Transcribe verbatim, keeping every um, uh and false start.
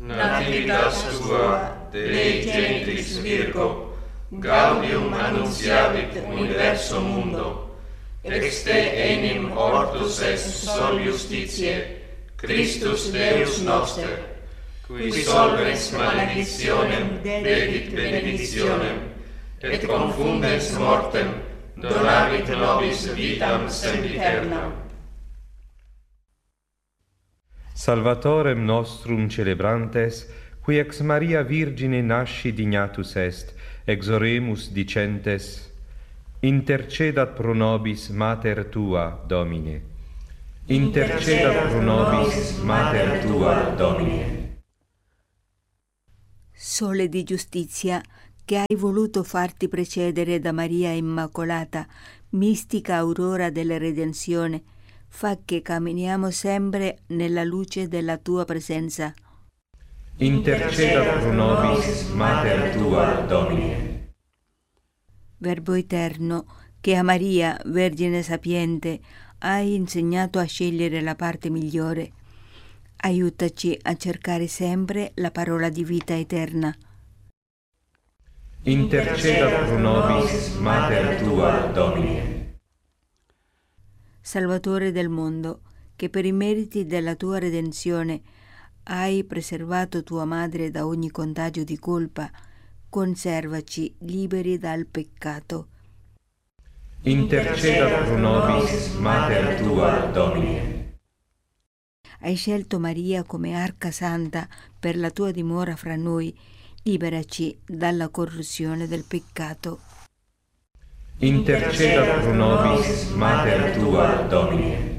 nativitas tua, Dei gentris Virgo, gaudium annunciavit universo mundo, ex te enim ortus est sol justitiae, Christus Deus noster, qui solvens maledictionem dedit benedictionem, et confundens mortem donavit nobis vitam sempiternam. Salvatorem nostrum celebrantes, qui ex Maria Virgine nasci dignatus est, exoremus dicentes: intercedat pro nobis mater tua, Domine. Intercedat pro nobis mater tua, Domine. Sole di giustizia, che hai voluto farti precedere da Maria Immacolata, mistica aurora della redenzione, fa che camminiamo sempre nella luce della tua presenza. Interceda pro nobis mater tua, Domine. Verbo eterno, che a Maria, Vergine sapiente, hai insegnato a scegliere la parte migliore, aiutaci a cercare sempre la parola di vita eterna. Interceda pro nobis mater tua, Domine. Salvatore del mondo, che per i meriti della tua redenzione hai preservato tua madre da ogni contagio di colpa, conservaci liberi dal peccato. Interceda pro nobis mater tua, Domine. Hai scelto Maria come arca santa per la tua dimora fra noi, liberaci dalla corruzione del peccato. Interceda pro nobis mater tua, Domine.